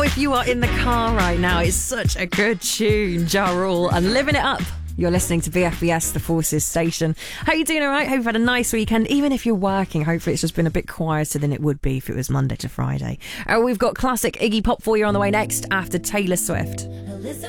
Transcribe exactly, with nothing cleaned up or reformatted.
if you are in the car right now, it's such a good tune. Ja Rule and Living It Up. You're listening to B F B S, the Forces station. How are you doing all right? Hope you've had a nice weekend. Even if you're working, hopefully it's just been a bit quieter than it would be if it was Monday to Friday. Uh, we've got classic Iggy Pop for you on the way next after Taylor Swift.